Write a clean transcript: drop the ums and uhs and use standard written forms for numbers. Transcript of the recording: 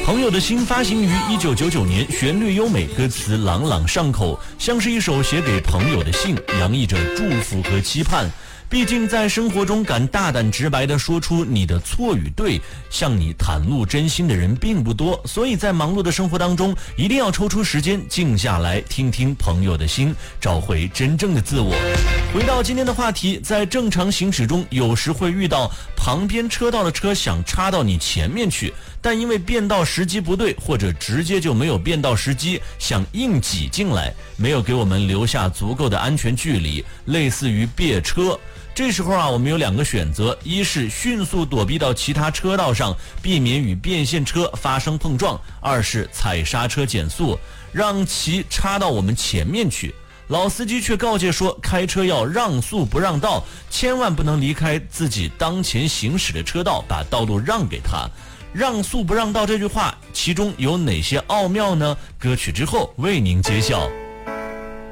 朋友的心发行于1999年，旋律优美，歌词朗朗上口，像是一首写给朋友的信，洋溢着祝福和期盼。毕竟在生活中敢大胆直白地说出你的错与对，向你袒露真心的人并不多，所以在忙碌的生活当中，一定要抽出时间静下来，听听朋友的心，找回真正的自我。回到今天的话题，在正常行驶中，有时会遇到旁边车道的车想插到你前面去，但因为变道时机不对，或者直接就没有变道时机，想硬挤进来，没有给我们留下足够的安全距离，类似于别车。这时候我们有两个选择，一是迅速躲避到其他车道上，避免与变线车发生碰撞；二是踩刹车减速，让其插到我们前面去。老司机却告诫说，开车要让速不让道，千万不能离开自己当前行驶的车道，把道路让给他。让速不让道这句话，其中有哪些奥妙呢？歌曲之后为您揭晓。